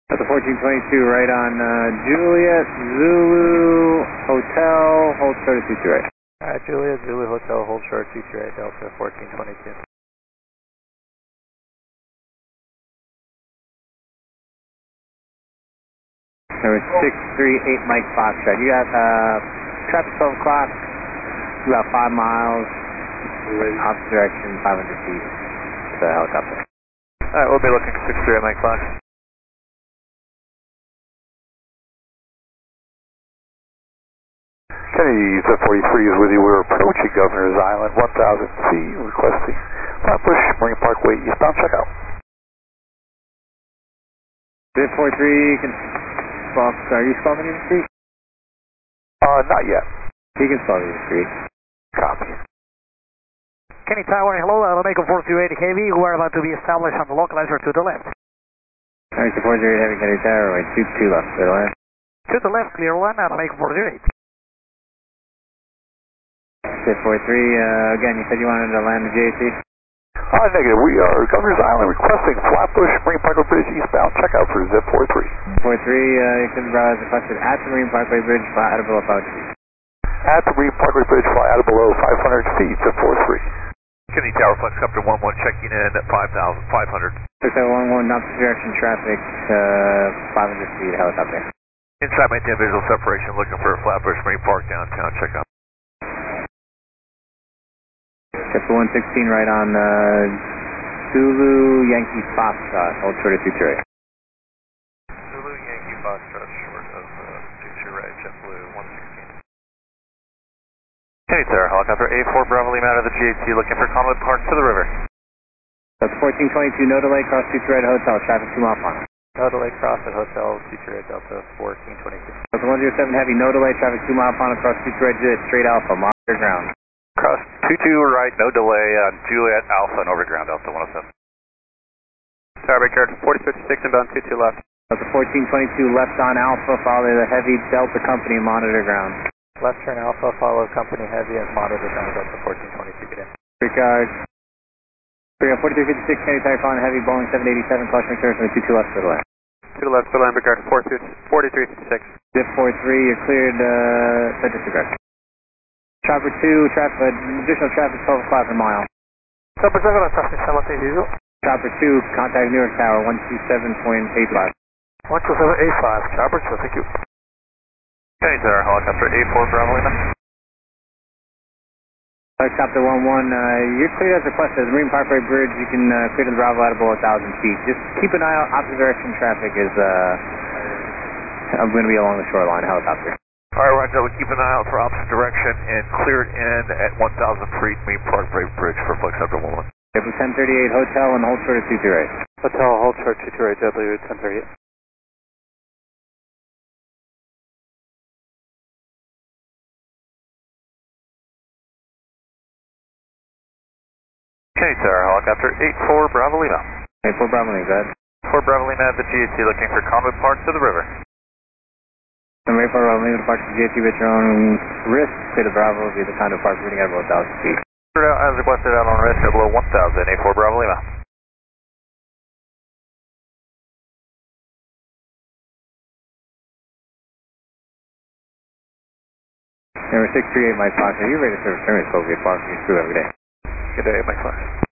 That's a 1422 right on Juliet, Zulu, Hotel, hold short of 22 right. Alright, Juliet, Zulu, Hotel, hold short, 22 right, Delta 1422. Number 638 Mike Foxtrot. You got traffic 12 o'clock, about 5 miles, opposite direction, 500 feet. It's a helicopter. Alright, we'll be looking for 638 Mike Fox. Kennedy, Z43 is with you. We're approaching Governor's Island, 1,000 feet, requesting Flatbush Marine Parkway eastbound checkout. Z43, can spell, are you spelling the street? Not yet. He can spell the street. Copy. Kenny Tower, hello, Lake 4280 KV, we are about to be established on the localizer to the left. Alright, 408 Heavy Kennedy Tower, right, 22 left, clear line. To the left, clear one, Lake 408. Z43, again, you said you wanted to land the JAC? Negative. We are Governor's Island requesting Flatbush Marine Parkway Bridge eastbound checkout for Z43. 43, you can browse requested at the Marine Parkway Bridge, fly out of below 500 feet. At the Marine Parkway Bridge, fly out of below 500 feet, Z43. Kennedy Tower, Flexcopter 11 checking in at 5,500. 6711, opposite direction traffic, 500 feet, helicopter. Inside maintain visual separation, looking for Flatbush Marine Park downtown checkout. That's the 116 right on Zulu Yankee Foxtrot, hold short of 22 right. Zulu Yankee Foxtrot, short of 22 right, JetBlue 116. Kenny Tower, helicopter A4 Bravo Lima out of the GAT, looking for Conwood Park to the river. That's 1422, no delay, cross 22 right hotel, traffic 2 mile final. No delay, cross at Hotel, 22 right, Delta 1422. That's 107 Heavy, no delay, traffic 2 mile final, cross 22 right, Juliet, straight Alpha, monitor ground. Cross 22 right, no delay on Juliet Alpha and over ground, Delta 107. Tower Baker, 4056 inbound, 22 left. That's a 1422 left on Alpha, follow the Heavy Delta Company, monitor ground. Left turn Alpha, follow Company Heavy and monitor ground, Delta 1422, get in. Regard. 4356, Kennedy Tower, following Heavy, Boeing 787, caution return from the 22 left, clear line. To the left, clear line, Regard 4356. Zip 43, you're cleared, disregard. Chopper 2, additional traffic 12 o'clock per mile. Chopper 7, traffic 7 Chopper 2, contact New York Tower, 127.85. 12785, Chopper 2, thank you. Kenny Tower, helicopter A4 Bravo Lima. Helicopter 11, you're cleared as requested. The Marine Parkway Bridge, you can clear to the Bravo out below 1,000 feet. Just keep an eye out, opposite direction traffic is, I'm going to be along the shoreline, helicopter. Alright, Roger, we'll keep an eye out for opposite direction and clear it in at 1,000 feet, Marine Parkway Bridge for Flexcopter 11. April 1038 Hotel and hold short of 22 right. Hotel, hold short 22 right, W 1038. Kenny Tower, helicopter 84 Bravo Lima. 84 Bravo Lima, good. 4 Bravo Lima at the GAT, looking for Conwood Park to the river. Number 84 Bravo Lima, the park to GAT with your own risk. Clear the Bravo, be the kind of park routing at about 1,000 feet. As requested out on risk at below 1,000, A4 Bravo Lima. Number 638 Mike Fox, are you ready to serve service? Go get Fox, you screw every day. Good day, Mike Fox.